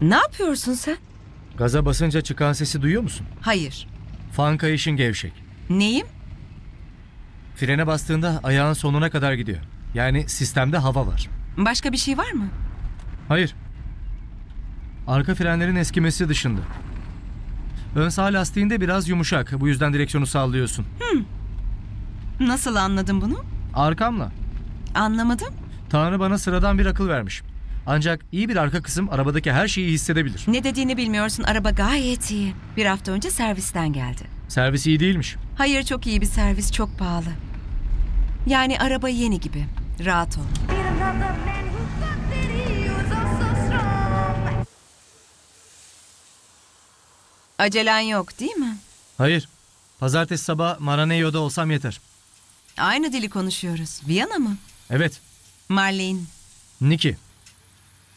Ne yapıyorsun sen? Gaza basınca çıkan sesi duyuyor musun? Hayır. Fan kayışın gevşek. Neyim? Frene bastığında ayağın sonuna kadar gidiyor. Yani sistemde hava var. Başka bir şey var mı? Hayır. Arka frenlerin eskimesi dışında. Ön sağ lastiğinde biraz yumuşak. Bu yüzden direksiyonu sallıyorsun. Nasıl anladın bunu? Arkamla. Anlamadım. Tanrı bana sıradan bir akıl vermiş. Ancak iyi bir arka kısım arabadaki her şeyi hissedebilir. Ne dediğini bilmiyorsun. Araba gayet iyi. Bir hafta önce servisten geldi. Servis iyi değilmiş. Hayır, çok iyi bir servis, çok pahalı. Yani araba yeni gibi. Rahat ol. Acelen yok değil mi? Hayır. Pazartesi sabah Maranello'da olsam yeter. Aynı dili konuşuyoruz. Viyana mı? Evet. Marlene. Nikki.